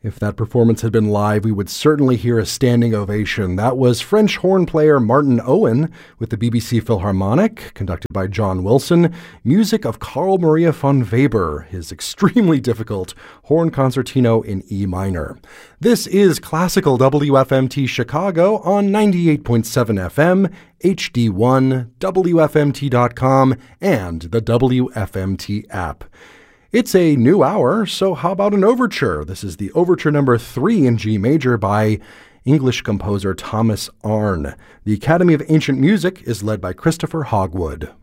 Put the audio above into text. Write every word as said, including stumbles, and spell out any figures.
If that performance had been live, we would certainly hear a standing ovation. That was French horn player Martin Owen with the B B C Philharmonic, conducted by John Wilson, music of Carl Maria von Weber, his extremely difficult horn concertino in E minor. This is Classical W F M T Chicago on ninety-eight point seven F M, H D one, W F M T dot com, and the W F M T app. It's a new hour, so how about an overture? This is the overture number three in G major by English composer Thomas Arne. The Academy of Ancient Music is led by Christopher Hogwood.